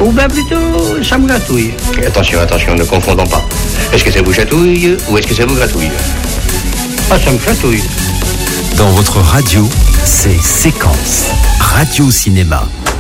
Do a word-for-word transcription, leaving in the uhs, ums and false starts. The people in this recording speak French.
Ou bien plutôt, ça me gratouille. Attention, attention, ne confondons pas. Est-ce que ça vous chatouille ou est-ce que ça vous gratouille? Ah, ça me chatouille. Dans votre radio, c'est Séquence Radio Cinéma.